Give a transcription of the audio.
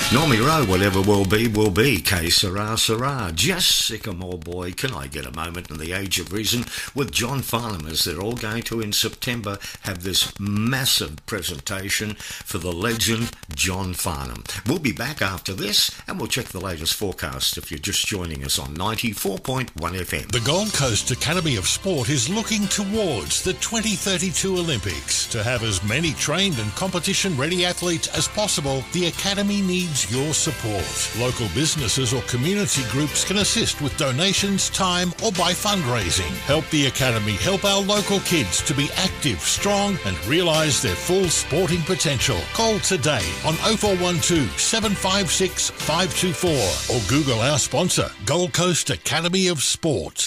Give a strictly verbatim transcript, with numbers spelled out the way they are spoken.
Normie Rowe, whatever will be, will be. Que sera, sera. Just Sycamore Boy, can I get a moment in the age of reason with John Farnham, as they're all going to in September have this massive presentation for the legend John Farnham. We'll be back after this and we'll check the latest forecast if you're just joining us on ninety-four point one F M. The Gold Coast Academy of Sport is looking towards the twenty thirty-two Olympics. To have as many trained and competition-ready athletes as possible, the Academy needs your support. Local businesses or community groups can assist with donations, time, or by fundraising. Help the Academy help our local kids to be active, strong, and realise their full sporting potential. Call today on oh four one two, seven five six, five two four or Google our sponsor, Gold Coast Academy of Sport.